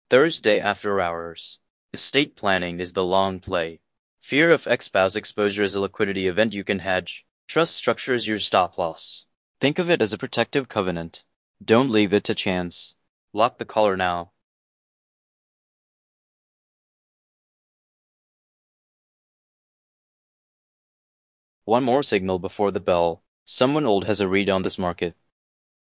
Thursday after hours. Estate planning is the long play. Fear of ex-spouse exposure is a liquidity event you can hedge. Trust structures your stop loss. Think of it as a protective covenant. Don't leave it to chance. Lock the collar now. One more signal before the bell. Someone old has a read on this market.